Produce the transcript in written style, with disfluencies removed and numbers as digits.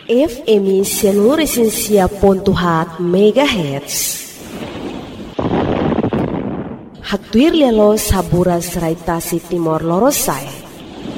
FM seluruh Indonesia pontuhat megahertz. Haktuir lelo sabura serai Tasik Timor Lorosai.